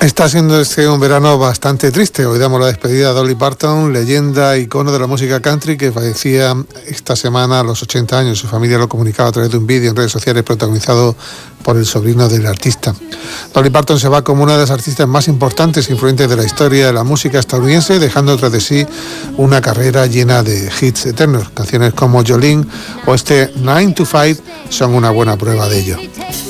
Está siendo un verano bastante triste. Hoy damos la despedida a Dolly Parton, leyenda, icono de la música country, que fallecía esta semana a los 80 años. Su familia lo comunicaba a través de un vídeo en redes sociales protagonizado por el sobrino del artista. Dolly Parton se va como una de las artistas más importantes e influyentes de la historia de la música estadounidense, dejando tras de sí una carrera llena de hits eternos. Canciones como Jolene o este 9 to 5 son una buena prueba de ello.